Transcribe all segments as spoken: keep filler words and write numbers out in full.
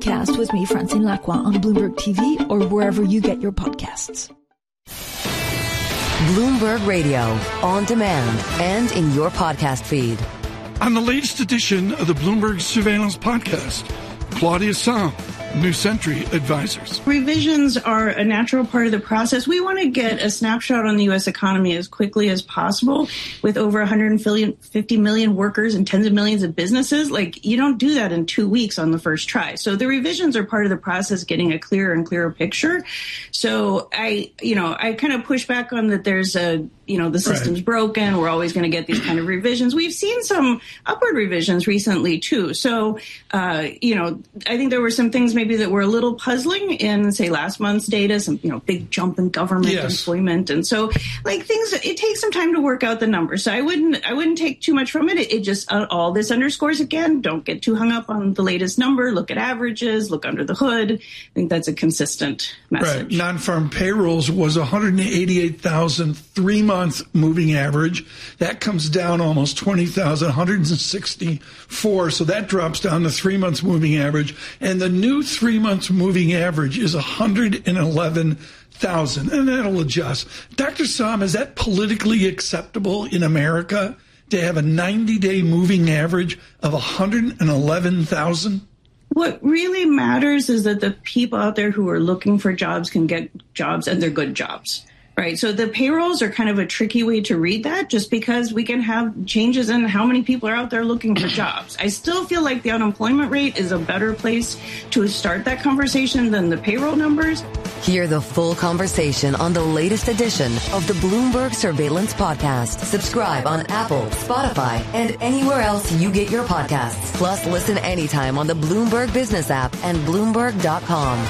podcast with me, Francine Lacroix, on Bloomberg T V or wherever you get your podcasts. Bloomberg Radio, on demand and in your podcast feed. On the latest edition of the Bloomberg Surveillance Podcast, Claudia Sahm, New Century Advisors. Revisions are a natural part of the process. We want to get a snapshot on the U S economy as quickly as possible with over one hundred fifty million workers and tens of millions of businesses. Like, you don't do that in two weeks on the first try. So the revisions are part of the process, getting a clearer and clearer picture. So I, you know, I kind of push back on that there's a, you know, the system's right. broken. We're always going to get these kind of revisions. We've seen some upward revisions recently, too. So, uh, you know, I think there were some things maybe that were a little puzzling in, say, last month's data, some, you know, big jump in government yes. employment. And so, like, things, it takes some time to work out the numbers. So I wouldn't, I wouldn't take too much from it. It, it just, uh, all this underscores, again, don't get too hung up on the latest number. Look at averages, look under the hood. I think that's a consistent message. Right. Non-farm payrolls was one hundred eighty-eight thousand three-month moving average. That comes down almost twenty thousand, one hundred sixty-four. So that drops down to three months moving average. And the new three months moving average is one hundred eleven thousand. And that'll adjust. Doctor Sahm, is that politically acceptable in America to have a ninety-day moving average of one hundred eleven thousand? What really matters is that the people out there who are looking for jobs can get jobs, and they're good jobs. Right. So the payrolls are kind of a tricky way to read that, just because we can have changes in how many people are out there looking for jobs. I still feel like the unemployment rate is a better place to start that conversation than the payroll numbers. Hear the full conversation on the latest edition of the Bloomberg Surveillance Podcast. Subscribe on Apple, Spotify, and anywhere else you get your podcasts. Plus, listen anytime on the Bloomberg Business app and Bloomberg dot com.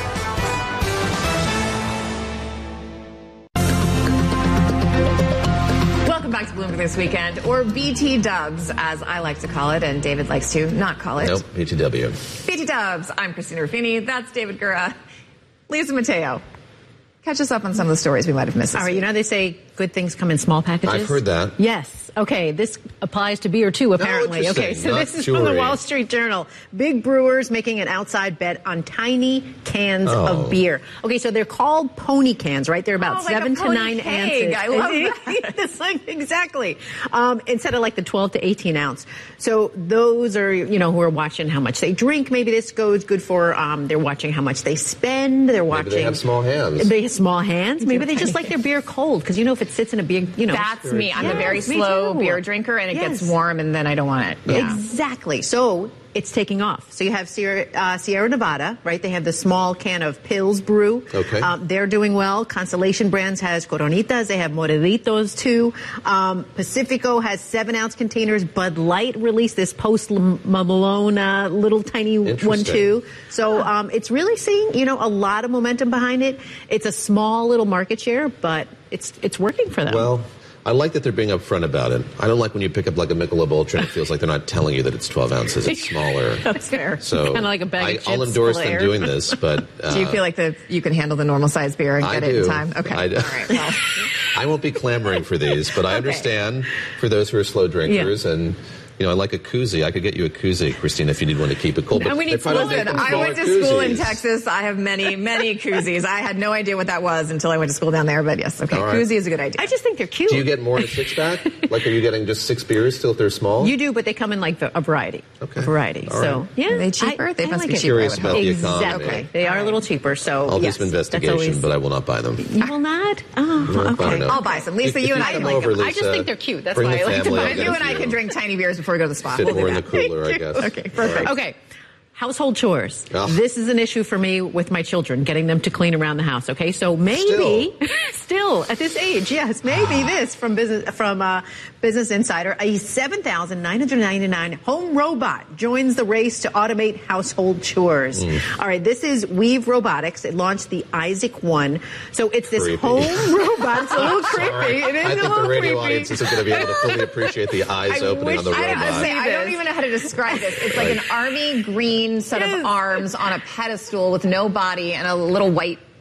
Back to Bloomberg This Weekend, or B T Dubs, as I like to call it, and David likes to not call it. Nope, B T W. B T Dubs. I'm Christina Ruffini. That's David Gura. Lisa Mateo. Catch us up on some of the stories we might have missed. All right, week. you know they say good things come in small packages? I've heard that. Yes. Okay, this applies to beer too, apparently. No, okay, so Not this is jewelry. from the Wall Street Journal. Big brewers making an outside bet on tiny cans oh. of beer. Okay, so they're called pony cans, right? They're about oh, like seven a to nine keg. ounces. I love that. It's like, exactly. Um, instead of like the twelve to eighteen ounce. So those are, you know, who are watching how much they drink. Maybe this goes good for, um, they're watching how much they spend. They're watching. Maybe they have small hands. They have small hands. Maybe they just like their beer cold, because, you know, if it sits in a big, you know. That's me. I'm yes, a very slow too. beer drinker, and it yes. gets warm, and then I don't want it. Yeah. Exactly. So it's taking off. So you have Sierra, uh, Sierra Nevada, right? They have the small can of Pils Brew. Okay. Um, they're doing well. Constellation Brands has Coronitas. They have Morelitos, too. Um, Pacifico has seven-ounce containers. Bud Light released this Post Malone uh, little tiny one, too. So um, it's really seeing, you know, a lot of momentum behind it. It's a small little market share, but it's it's working for them. Well, I like that they're being upfront about it. I don't like when you pick up like a Michelob Ultra and it feels like they're not telling you that it's twelve ounces. It's smaller. That's fair. So kind of like a bag I, of chips. I'll endorse them layer. doing this, but uh, do you feel like the you can handle the normal size beer and I get do. it in time? Okay. I do. All right. Well. I won't be clamoring for these, but I understand for those who are slow drinkers yeah. and. You know, I like a koozie. I could get you a koozie, Christina, if you need one to keep it cold. And we need listen, I went to koozies. school in Texas. I have many, many koozies. I had no idea what that was until I went to school down there. But yes, okay, right. Koozie is a good idea. I just think they're cute. Do you get more in a six-pack? Like, are you getting just six beers still if they're small? You do, but they come in like the, a variety. Okay. A variety. All So, right. yeah. Are they cheaper? I, they I must like be it. cheaper. Curious about the economy. Exactly. Okay. They are right. a little cheaper, so I'll do yes, some investigation, always... but I will not buy them. You will not? Oh, No, okay. no. I'll buy some. Lisa, If you and you I come like over, them. I just Lisa, think they're cute. That's bring why the I like to family, buy I'll them. get You a and I few. can drink tiny beers before we go to the spa. Fit We'll do more in the that. cooler, I guess. Okay, perfect. Okay. Household chores. Oh. This is an issue for me with my children, getting them to clean around the house. Okay, so maybe, still, still at this age, yes, maybe this from business from uh, Business Insider, a seven thousand nine hundred ninety-nine dollars home robot joins the race to automate household chores. Mm. All right, this is Weave Robotics. It launched the Isaac One, so it's this creepy. home robot. It's a little creepy. It is I a think little the radio creepy. audience isn't going to be able to fully appreciate the eyes I opening wish, on the I don't, robot. say, I don't even know how to describe this. It's like an army green set Yes. of arms on a pedestal with no body and a little white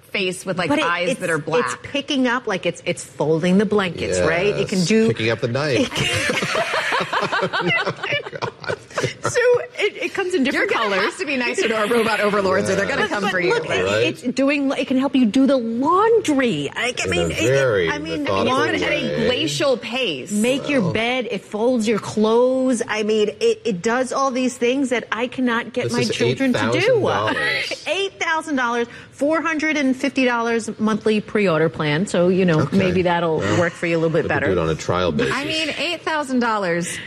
face with like But it- eyes it's- that are black. It's picking up, like it's it's folding the blankets, Yes, right? It can do. picking up the knife. So it, it comes in You're different gonna colors. have to be nicer to our robot overlords, or they're going to But- come but for you. look, But- it- Right. it's doing. It can help you do the laundry. I, I In mean, a it- very I mean, methodical laundry. at a glacial pace. Make your bed. It folds your clothes. I mean, it, it does all these things that I cannot get This my is children to eight thousand do. dollars. Eight thousand dollars, four hundred and fifty dollars monthly pre-order plan. So you know, Okay. maybe that'll Well, work for you a little bit But they better. do it on a trial basis. I mean, eight thousand dollars.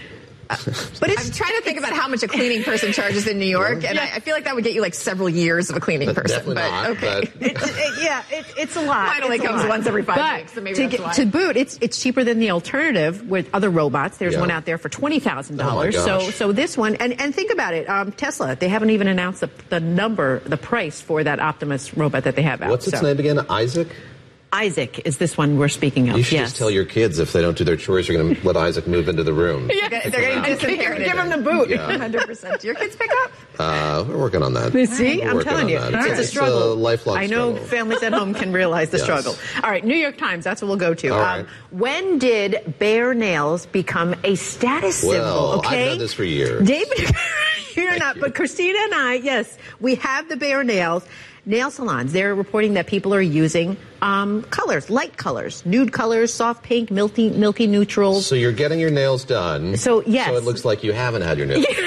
But it's I'm trying to think about how much a cleaning person charges in New York, and I, I feel like that would get you like several years of a cleaning But person. definitely But not, okay. but- It's, it, yeah, it, it's a lot. Mine only It's a comes lot. once every five but weeks, so maybe to, that's get, why. to boot, it's it's cheaper than the alternative with other robots. There's Yeah. one out there for twenty thousand Oh, dollars. my so gosh. so this one, and, and think about it, um, Tesla. They haven't even announced the, the number, the price for that Optimus robot that they have out. What's its so. name again? Isaac? Isaac is this one we're speaking of. You should yes. just tell your kids if they don't do their chores, you're going to let Isaac move into the room. They're getting Wow. disinherited. Give him the boot. Yeah. one hundred percent. Do your kids pick up? Uh, we're working on that. See, We're I'm working telling on you, that. it's, It's a a struggle. lifelong I know struggle. families at home can realize the Yes. struggle. All right, New York Times, that's what we'll go to. All right. When did bare nails become a status Well, symbol? I've Okay, known this for years. David, you're not, but Christina and I, yes, we have the bare nails. Nail salons, they're reporting that people are using um, colors, light colors, nude colors, soft pink, milky, milky neutrals. So you're getting your nails done. So, yes. So it looks like you haven't had your nails done.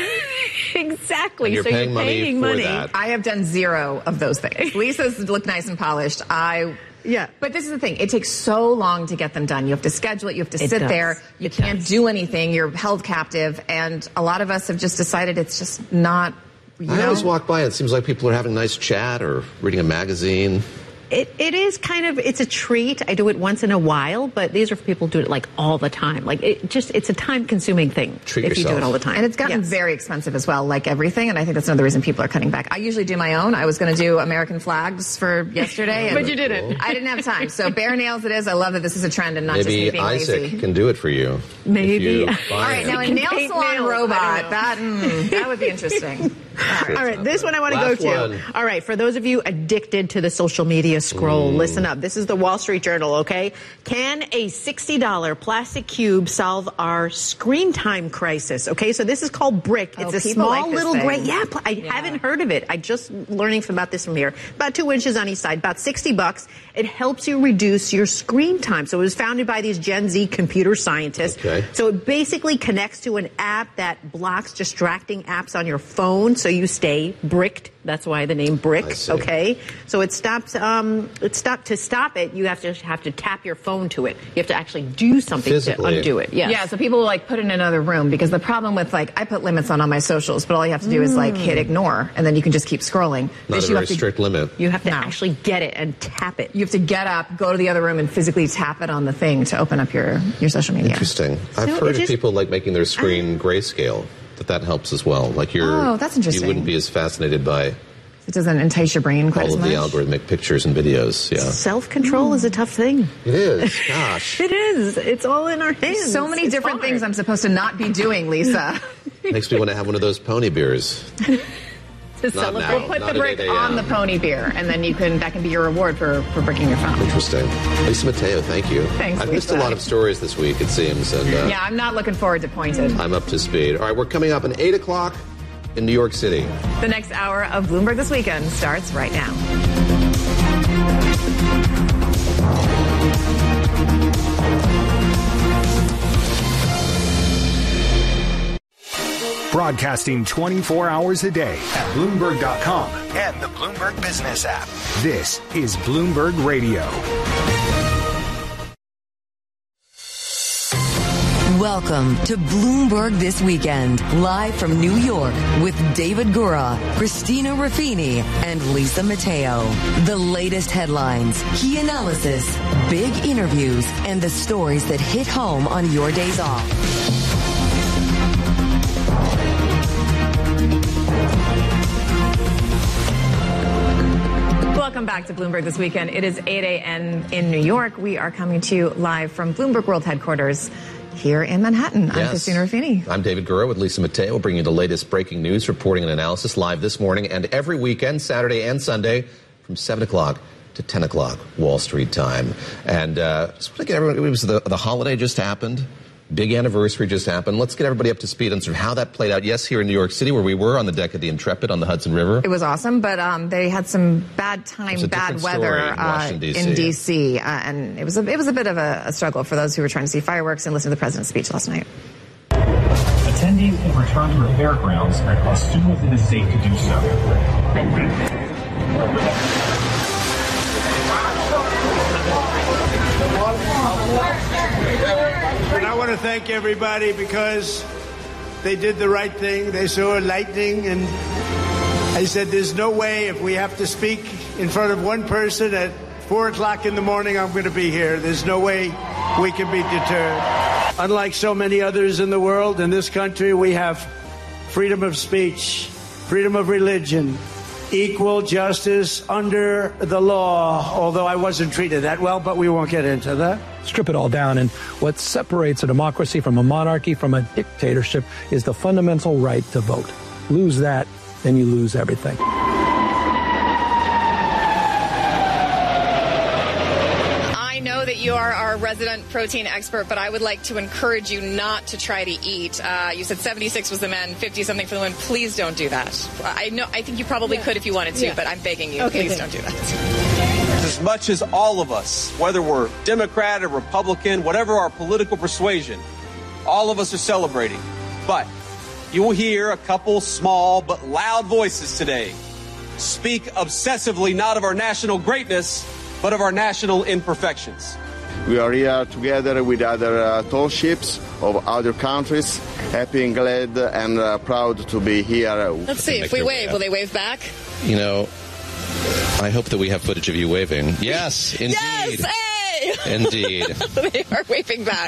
Exactly. And you're so paying you're money paying for money. that. I have done zero of those things. Lisa's look nice and polished. I Yeah. But this is the thing. It takes so long to get them done. You have to schedule it. You have to It sit does. there. You It can't does. do anything. You're held captive. And a lot of us have just decided it's just not, you I know. always walk by and it seems like people are having a nice chat or reading a magazine. It, it is kind of, it's a treat. I do it once in a while, but these are for people who do it like all the time. Like it just, it's a time consuming thing Treat if you do yourself. it all the time. And it's gotten Yes. very expensive as well, like everything. And I think that's another reason people are cutting back. I usually do my own. I was going to do American flags for yesterday. and But you didn't. I didn't have time. So bare nails it is. I love that this is a trend and not just me Maybe being Isaac lazy. can do it for you. Maybe. If you buy All right, it. now a can nail paint salon nails. I robot, don't know. that, mm, that would be interesting. All right. All right, this one I want to Last go to. one. All right, for those of you addicted to the social media scroll, listen up. This is the Wall Street Journal, okay? Can a sixty dollar plastic cube solve our screen time crisis? Okay, so this is called Brick. Oh, It's a people small like this little thing. gray. Yeah, pl- I Yeah. haven't heard of it. I just learning about this from here. About two inches on each side, about sixty bucks. It helps you reduce your screen time. So it was founded by these Gen Z computer scientists. Okay. So it basically connects to an app that blocks distracting apps on your phone, so you stay bricked. That's why the name Brick. I see. Okay, so it stops. Um, it stop to stop it. You have to have to tap your phone to it. You have to actually do something Physically. to undo it. Yes. Yeah, so people will like put it in another room because the problem with like I put limits on all my socials, but all you have to do is like hit ignore and then you can just keep scrolling. Not This a you very have to, strict limit. You have to No. actually get it and tap it. You have to get up, go to the other room, and physically tap it on the thing to open up your your social media. Interesting. I've So heard it of is- people like making their screen grayscale. That that helps as well. Like you're, Oh, that's interesting. You wouldn't be as fascinated by It doesn't entice your brain quite all as of much. the algorithmic pictures and videos. Yeah, Self-control is a tough thing. it is. Gosh, It is. It's all in our hands. So many It's different hard. things I'm supposed to not be doing, Lisa. makes me want to have one of those pony beers. to Not celebrate. now. Put Not the at brick eight a.m. on the pony beer, and then you can that can be your reward for, for bricking your phone. Interesting. Lisa Mateo, thank you. Thanks, I've missed a Lisa. lot of stories this week, it seems, and uh, Yeah, I'm not looking forward to Pointed. I'm up to speed. All right, we're coming up at eight o'clock in New York City. The next hour of Bloomberg This Weekend starts right now. Broadcasting twenty-four hours a day at Bloomberg dot com and the Bloomberg Business app. This is Bloomberg Radio. Welcome to Bloomberg This Weekend, live from New York with David Gura, Christina Raffini, and Lisa Mateo. The latest headlines, key analysis, big interviews, and the stories that hit home on your days off. Welcome back to Bloomberg This Weekend. It is eight a.m. in New York. We are coming to you live from Bloomberg World Headquarters here in Manhattan. I'm Yes. Christina Raffini. I'm David Gura with Lisa Mateo. We'll bring you the latest breaking news, reporting, and analysis live this morning and every weekend, Saturday and Sunday, from seven o'clock to ten o'clock Wall Street time. And uh, just want to get everyone, it was the, the holiday just happened. Big anniversary just happened. Let's get everybody up to speed on sort of how that played out. Yes, here in New York City, where we were on the deck of the Intrepid on the Hudson River. It was awesome, but um, they had some bad time, bad weather in, uh, in D C, uh, and it was a, it was a bit of a, a struggle for those who were trying to see fireworks and listen to the president's speech last night. Attendees can return to the fairgrounds as soon as it is safe to do so. And I want to thank everybody because they did the right thing. They saw lightning, and I said, there's no way if we have to speak in front of one person at four o'clock in the morning, I'm going to be here. There's no way we can be deterred. Unlike so many others in the world, in this country, we have freedom of speech, freedom of religion, equal justice under the law, although I wasn't treated that well, but we won't get into that. Strip it all down, and what separates a democracy from a monarchy from a dictatorship is the fundamental right to vote. Lose that, then you lose everything. I know that you are our resident protein expert, but I would like to encourage you not to try to eat. Uh, you said seventy-six was the men, fifty-something for the women. Please don't do that. I know. I think you probably yeah. could if you wanted to, yeah. but I'm begging you, okay, please don't do that. As much as all of us, whether we're Democrat or Republican, whatever our political persuasion, all of us are celebrating. But you will hear a couple small but loud voices today speak obsessively not of our national greatness, but of our national imperfections. We are here together with other uh, tall ships of other countries, happy and glad and uh, proud to be here. Let's see, if we wave, will they wave back? You know, I hope that we have footage of you waving. Yes, indeed. Yes, hey! Indeed. They are waving back.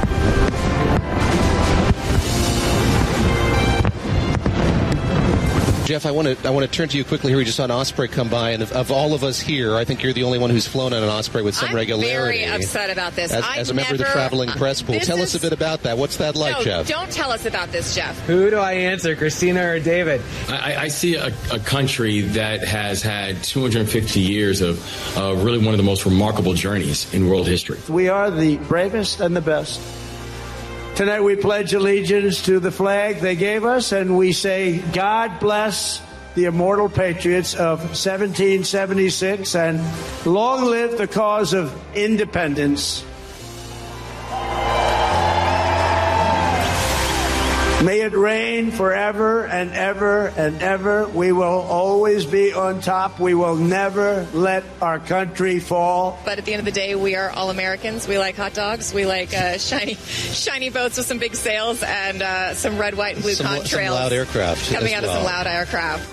Jeff, I want to I want to turn to you quickly here. We just saw an Osprey come by, and of, of all of us here, I think you're the only one who's flown on an Osprey with some I'm regularity. I'm very upset about this. As, as a member never, of the traveling press pool, tell is, us a bit about that. What's that like, no, Jeff? Don't tell us about this, Jeff. Who do I answer, Christina or David? I, I see a, a country that has had two hundred fifty years of uh, really one of the most remarkable journeys in world history. We are the bravest and the best. Tonight we pledge allegiance to the flag they gave us, and we say, God bless the immortal patriots of seventeen seventy-six, and long live the cause of independence. May it reign forever and ever and ever. We will always be on top. We will never let our country fall. But at the end of the day, we are all Americans. We like hot dogs. We like uh, shiny shiny boats with some big sails and uh, some red, white, and blue some, contrails. Some loud aircraft. Coming out well. of some loud aircraft.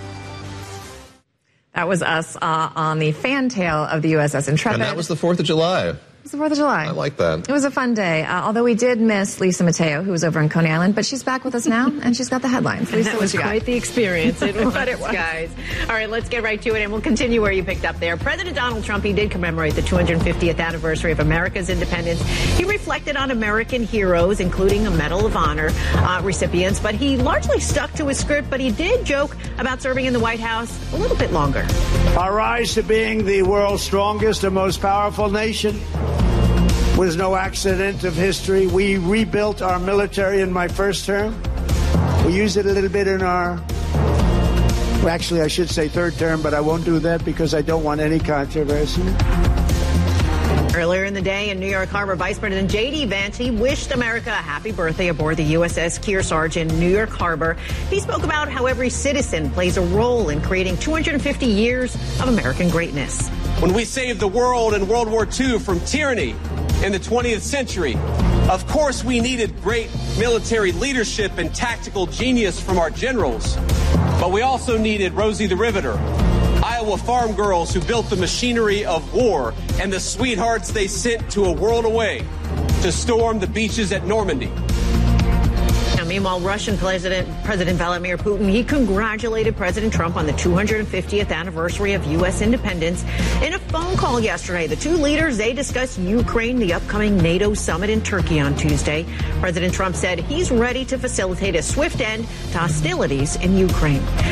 That was us uh, on the fantail of the U S S Intrepid. And that was the fourth of July. It was the fourth of July. I like that. It was a fun day, uh, although we did miss Lisa Mateo, who was over in Coney Island, but she's back with us now, and she's got the headlines. Lisa, that was quite the experience. It was, but it was. Guys. All right, let's get right to it, and we'll continue where you picked up there. President Donald Trump, he did commemorate the two hundred fiftieth anniversary of America's independence. He reflected on American heroes, including a Medal of Honor uh, recipients, but he largely stuck to his script, but he did joke about serving in the White House a little bit longer. Our rise to being the world's strongest and most powerful nation was no accident of history. We rebuilt our military in my first term. We used it a little bit in our, well, actually I should say third term, but I won't do that because I don't want any controversy. Earlier in the day in New York Harbor, Vice President J D. Vance, he wished America a happy birthday aboard the U S S Kearsarge in New York Harbor. He spoke about how every citizen plays a role in creating two hundred fifty years of American greatness. When we saved the world in World War Two from tyranny in the twentieth century, of course we needed great military leadership and tactical genius from our generals. But we also needed Rosie the Riveter, Iowa farm girls who built the machinery of war, and the sweethearts they sent to a world away to storm the beaches at Normandy. Now, meanwhile, Russian President President Vladimir Putin, he congratulated President Trump on the two hundred fiftieth anniversary of U S independence. In a phone call yesterday, the two leaders, they discussed Ukraine, the upcoming NATO summit in Turkey on Tuesday. President Trump said he's ready to facilitate a swift end to hostilities in Ukraine. And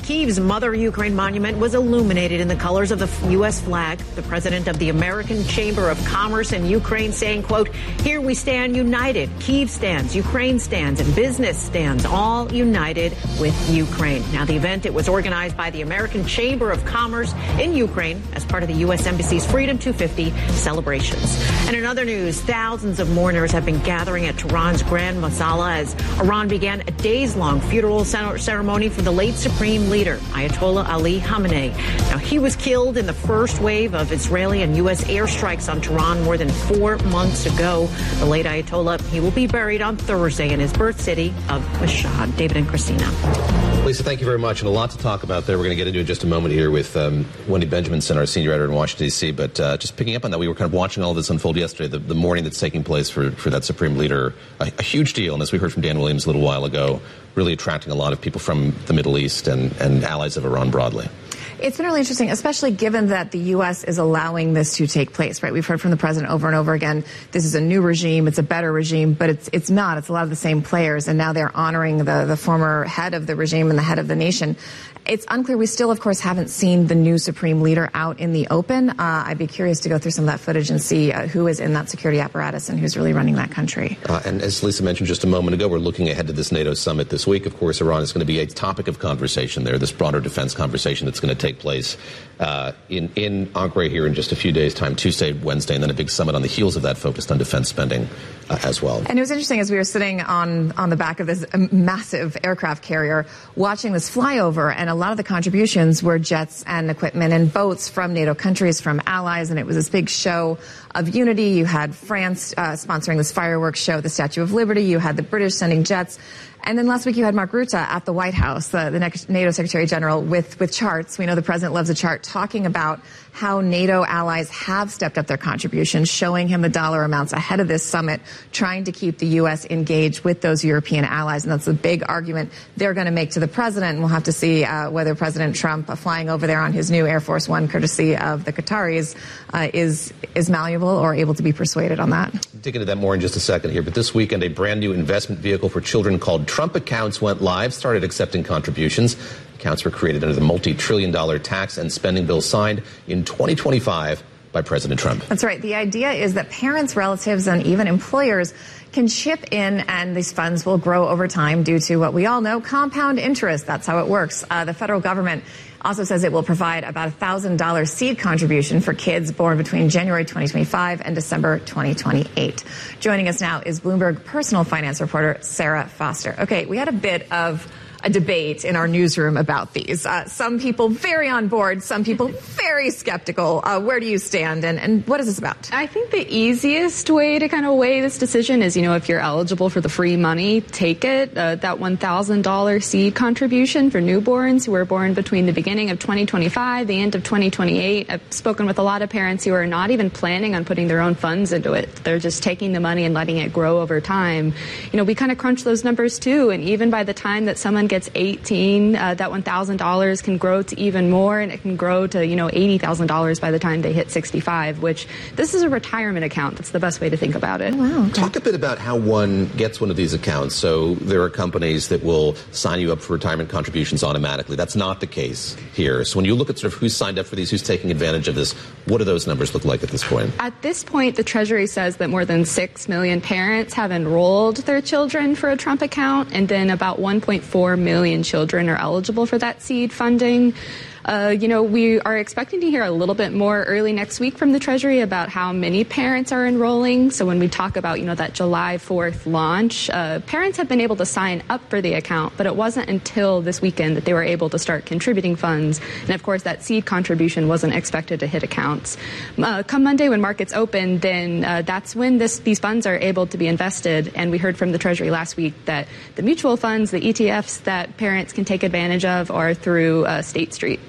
Kyiv's Mother Ukraine monument was illuminated in the colors of the U S flag. The president of the American Chamber of Commerce in Ukraine saying, quote, "Here we stand united. Kyiv stands, Ukraine stands, and business stands, all united with Ukraine." Now, the event, it was organized by the American Chamber of Commerce in Ukraine as part of the U S Embassy's Freedom two fifty celebrations. And in other news, thousands of mourners have been gathering at Tehran's Grand Masala as Iran began a days-long funeral ceremony for the late Supreme Leader, Ayatollah Ali Khamenei. Now, he was killed in the first wave of Israeli and U S airstrikes on Tehran more than four months ago. The late Ayatollah, he will be buried on Thursday in his birth city of Mashhad. David and Christina. Lisa, thank you very much. And a lot to talk about there. We're going to get into it in just a moment here with um, Wendy Benjaminson, our senior editor in Washington, D C. But uh, just picking up on that, we were kind of watching all this unfold yesterday, the, the morning that's taking place for, for that Supreme Leader. A, a huge deal. And as we heard from Dan Williams a little while ago, really attracting a lot of people from the Middle East and, and allies of Iran broadly. It's been really interesting, especially given that the U S is allowing this to take place, right? We've heard from the president over and over again, this is a new regime, it's a better regime, but it's it's not. It's a lot of the same players, and now they're honoring the, the former head of the regime and the head of the nation. It's unclear. We still, of course, haven't seen the new Supreme Leader out in the open. Uh, I'd be curious to go through some of that footage and see uh, who is in that security apparatus and who's really running that country. Uh, and as Lisa mentioned just a moment ago, we're looking ahead to this NATO summit this week. Of course, Iran is going to be a topic of conversation there, this broader defense conversation that's going to take place uh, in, in Ankara here in just a few days' time, Tuesday, Wednesday, and then a big summit on the heels of that focused on defense spending uh, as well. And it was interesting as we were sitting on, on the back of this massive aircraft carrier watching this flyover, and a lot of the contributions were jets and equipment and boats from NATO countries, from allies, and it was this big show of unity. You had France uh, sponsoring this fireworks show at the Statue of Liberty. You had the British sending jets. And then last week you had Mark Rutte at the White House, the, the next NATO Secretary General, with, with charts. We know the president loves a chart, talking about how NATO allies have stepped up their contributions, showing him the dollar amounts ahead of this summit, trying to keep the U S engaged with those European allies. And that's the big argument they're going to make to the president. And we'll have to see uh, whether President Trump, uh, flying over there on his new Air Force One, courtesy of the Qataris, uh, is, is malleable or able to be persuaded on that. Dig into that more in just a second here. But this weekend, a brand new investment vehicle for children called Trump Accounts went live, started accepting contributions. Accounts were created under the multi-trillion dollar tax and spending bill signed in twenty twenty-five by President Trump. That's right. The idea is that parents, relatives, and even employers can chip in, and these funds will grow over time due to what we all know, compound interest. That's how it works. Uh, the federal government also says it will provide about a one thousand dollars seed contribution for kids born between January twenty twenty-five and December twenty twenty-eight. Joining us now is Bloomberg personal finance reporter Sarah Foster. Okay, we had a bit of a debate in our newsroom about these. Uh, some people very on board, some people very skeptical. Uh, where do you stand, and, and what is this about? I think the easiest way to kind of weigh this decision is, you know, if you're eligible for the free money, take it. Uh, that one thousand dollars seed contribution for newborns who were born between the beginning of twenty twenty-five, the end of twenty twenty-eight. I've spoken with a lot of parents who are not even planning on putting their own funds into it. They're just taking the money and letting it grow over time. You know, we kind of crunch those numbers too, and even by the time that someone gets eighteen, uh, that one thousand dollars can grow to even more, and it can grow to, you know, eighty thousand dollars by the time they hit sixty-five, which this is a retirement account. That's the best way to think about it. Oh, wow. Okay. Talk a bit about how one gets one of these accounts. So there are companies that will sign you up for retirement contributions automatically. That's not the case here. So when you look at sort of who's signed up for these, who's taking advantage of this, what do those numbers look like at this point? At this point, the Treasury says that more than six million parents have enrolled their children for a Trump account, and then about one point four million children are eligible for that seed funding. Uh, you know, we are expecting to hear a little bit more early next week from the Treasury about how many parents are enrolling. So when we talk about, you know, that July fourth launch, uh, parents have been able to sign up for the account, but it wasn't until this weekend that they were able to start contributing funds. And of course, that seed contribution wasn't expected to hit accounts. Uh, come Monday when markets open, then uh, that's when this, these funds are able to be invested. And we heard from the Treasury last week that the mutual funds, the E T Fs that parents can take advantage of, are through uh, State Street.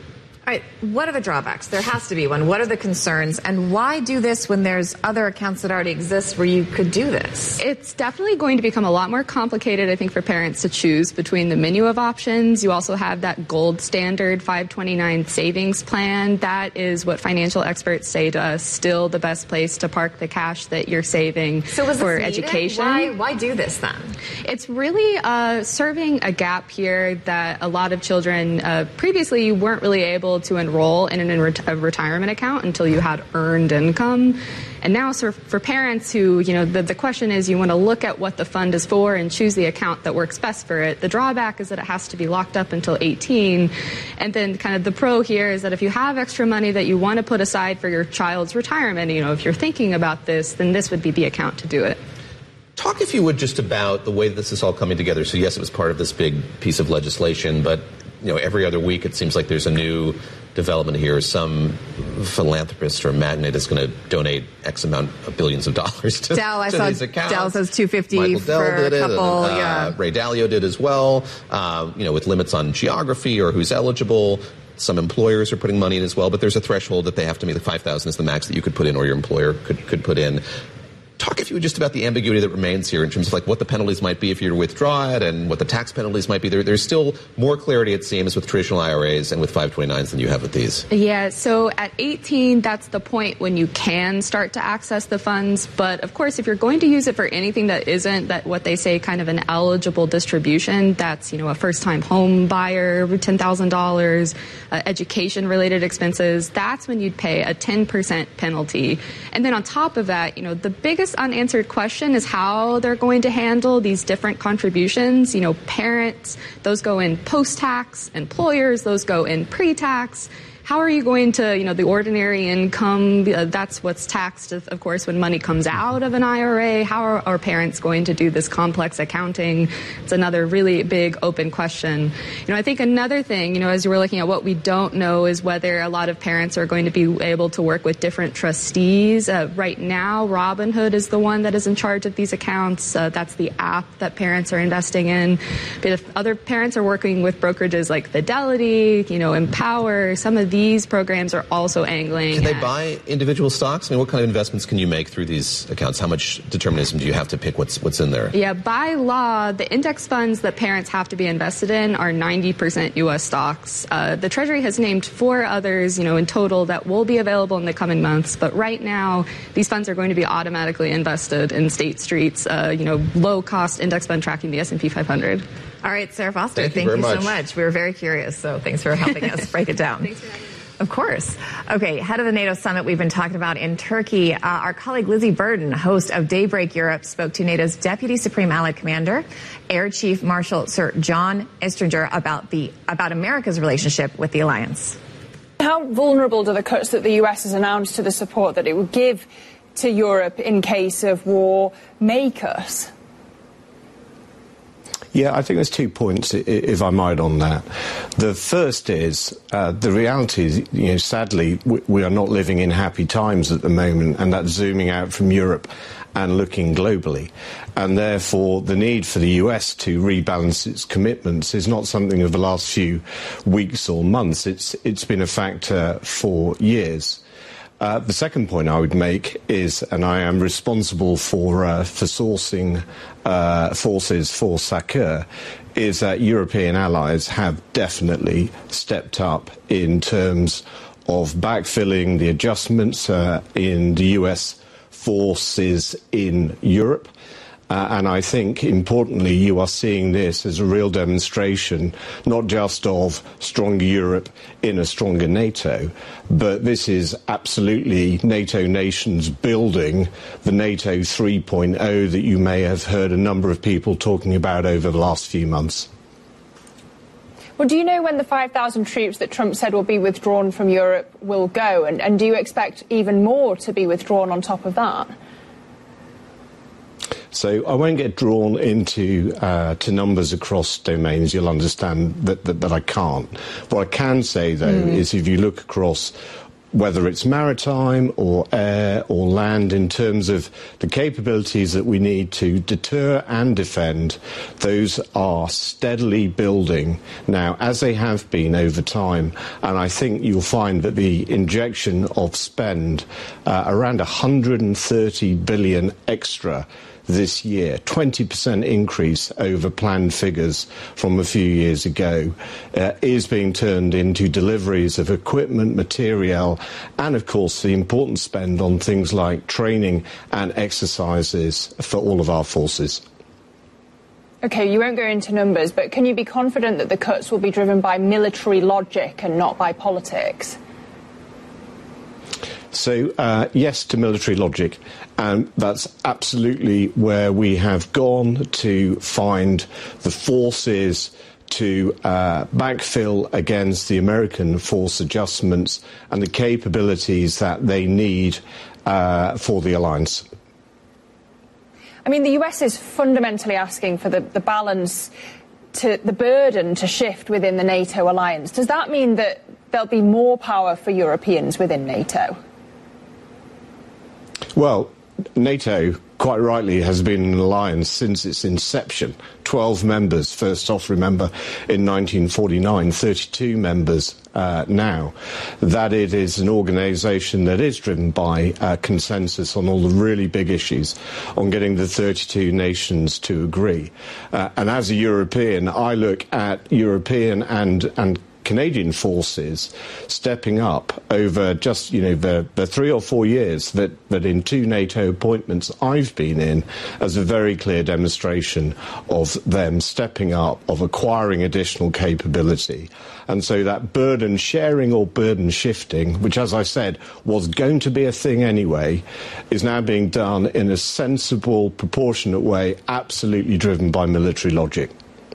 All right, what are the drawbacks? There has to be one. What are the concerns? And why do this when there's other accounts that already exist where you could do this? It's definitely going to become a lot more complicated, I think, for parents to choose between the menu of options. You also have that gold standard five twenty-nine savings plan. That is what financial experts say to us, still the best place to park the cash that you're saving so is for this education. Why, why do this then? It's really uh, serving a gap here that a lot of children uh, previously you weren't really able to enroll in an, a retirement account until you had earned income. And now so for parents who, you know, the, the question is you want to look at what the fund is for and choose the account that works best for it. The drawback is that it has to be locked up until eighteen. And then kind of the pro here is that if you have extra money that you want to put aside for your child's retirement, you know, if you're thinking about this, then this would be the account to do it. Talk, if you would, just about the way this is all coming together. So, yes, it was part of this big piece of legislation, but, you know, every other week it seems like there's a new development here. Some philanthropist or magnate is going to donate X amount of billions of dollars to, Dell, I to saw these accounts. Dell says two hundred fifty Michael Dell for did a it, couple. And, uh, yeah. Ray Dalio did as well, uh, you know, with limits on geography or who's eligible. Some employers are putting money in as well, but there's a threshold that they have to meet. The five thousand is the max that you could put in or your employer could, could put in. Talk, if you would, just about the ambiguity that remains here in terms of like what the penalties might be if you were to withdraw it and what the tax penalties might be. There, there's still more clarity, it seems, with traditional I R As and with five twenty-nines than you have with these. Yeah, so at eighteen, that's the point when you can start to access the funds. But of course, if you're going to use it for anything that isn't that what they say kind of an eligible distribution, that's, you know, a first-time home buyer, ten thousand dollars, uh, education-related expenses, that's when you'd pay a ten percent penalty. And then on top of that, you know, the biggest unanswered question is how they're going to handle these different contributions. You know, parents, those go in post-tax, employers, those go in pre-tax. How are you going to, you know, the ordinary income, uh, that's what's taxed, of, of course, when money comes out of an I R A. How are our parents going to do this complex accounting? It's another really big open question. You know, I think another thing, you know, as we're looking at what we don't know is whether a lot of parents are going to be able to work with different trustees. Uh, right now, Robinhood is the one that is in charge of these accounts. Uh, that's the app that parents are investing in. But if other parents are working with brokerages like Fidelity, you know, Empower, some of these These programs are also angling. Can they at, buy individual stocks? I mean, what kind of investments can you make through these accounts? How much determinism do you have to pick what's what's in there? Yeah, by law, the index funds that parents have to be invested in are ninety percent U S stocks. Uh, the Treasury has named four others, you know, in total that will be available in the coming months. But right now, these funds are going to be automatically invested in State Street's, uh, you know, low-cost index fund tracking the S and P five hundred. All right, Sarah Foster, thank you, thank very you much. so much. We were very curious, so thanks for helping us break it down. Thanks for having me. Of course. Okay, head of the NATO summit we've been talking about in Turkey, uh, our colleague Lizzie Burden, host of Daybreak Europe, spoke to NATO's Deputy Supreme Allied Commander, Air Chief Marshal Sir John Istringer, about the about America's relationship with the alliance. How vulnerable do the cuts that the U S has announced to the support that it would give to Europe in case of war make us? Yeah, I think there's two points, if I might, on that. The first is uh, the reality is, you know, sadly, we, we are not living in happy times at the moment, and that's zooming out from Europe and looking globally. And therefore, the need for the U S to rebalance its commitments is not something of the last few weeks or months. It's it's been a factor for years. Uh, the second point I would make is, and I am responsible for uh, for sourcing uh, forces for SACEUR, is that European allies have definitely stepped up in terms of backfilling the adjustments uh, in the U S forces in Europe. Uh, and I think, importantly, you are seeing this as a real demonstration, not just of stronger Europe in a stronger NATO, but this is absolutely NATO nations building the NATO three point oh that you may have heard a number of people talking about over the last few months. Well, do you know when the five thousand troops that Trump said will be withdrawn from Europe will go? And, and do you expect even more to be withdrawn on top of that? So I won't get drawn into uh, to numbers across domains. You'll understand that, that, that I can't. What I can say, though, mm. is if you look across whether it's maritime or air or land, in terms of the capabilities that we need to deter and defend. Those are steadily building now, as they have been over time. And I think you'll find that the injection of spend, uh, around one hundred thirty billion extra this year, twenty percent increase over planned figures from a few years ago, uh, is being turned into deliveries of equipment, material, and of course the important spend on things like training and exercises for all of our forces. OK, you won't go into numbers, but can you be confident that the cuts will be driven by military logic and not by politics? So, uh, yes to military logic, and that's absolutely where we have gone to find the forces to uh, backfill against the American force adjustments and the capabilities that they need uh, for the alliance. I mean, the U S is fundamentally asking for the, the balance, to the burden to shift within the NATO alliance. Does that mean that there'll be more power for Europeans within NATO? Well, NATO, quite rightly, has been an alliance since its inception. Twelve members, first off, remember, in nineteen forty-nine, thirty-two members uh, now. That it is an organisation that is driven by uh, consensus on all the really big issues, on getting the thirty-two nations to agree. Uh, and as a European, I look at European and, and Canadian forces stepping up over just, you know, the, the three or four years that, that in two NATO appointments I've been in, as a very clear demonstration of them stepping up, of acquiring additional capability. And so that burden sharing or burden shifting, which, as I said, was going to be a thing anyway, is now being done in a sensible, proportionate way, absolutely driven by military logic.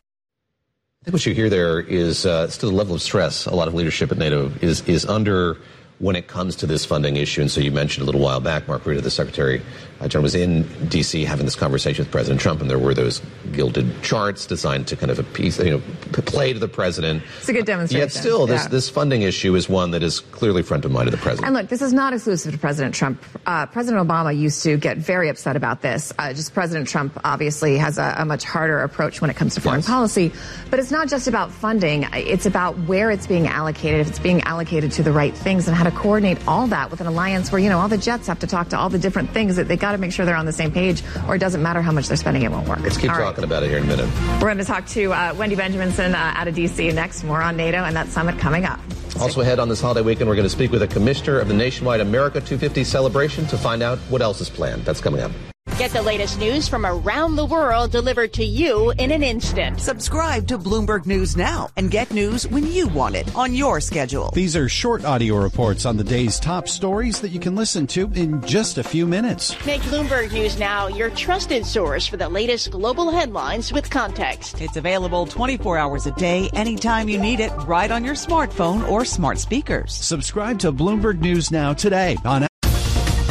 I think what you hear there is uh, still the level of stress a lot of leadership at NATO is is under when it comes to this funding issue. And so you mentioned a little while back, Mark Rutte, the Secretary uh, General, was in D C having this conversation with President Trump, and there were those gilded charts designed to kind of appease, you know, play to the president. It's a good demonstration. Yet still, this, yeah. this funding issue is one that is clearly front of mind to the president. And look, this is not exclusive to President Trump. Uh, President Obama used to get very upset about this. Uh, just President Trump obviously has a, a much harder approach when it comes to foreign yes. policy. But it's not just about funding. It's about where it's being allocated, if it's being allocated to the right things, and how to coordinate all that with an alliance where, you know, all the jets have to talk to all the different things. That they got to make sure they're on the same page, or it doesn't matter how much they're spending, it won't work. Let's keep all talking right. about it here in a minute. We're going to talk to uh, Wendy Benjaminson uh, out of D C next. More on NATO and that summit coming up. Also ahead on this holiday weekend, we're going to speak with a commissioner of the nationwide America two fifty celebration to find out what else is planned. That's coming up. Get the latest news from around the world delivered to you in an instant. Subscribe to Bloomberg News now and get news when you want it on your schedule. These are short audio reports on the day's top stories that you can listen to in just a few minutes. Make Bloomberg News Now your trusted source for the latest global headlines with context. It's available twenty-four hours a day, anytime you need it, right on your smartphone or smart speakers. Subscribe to Bloomberg News Now today on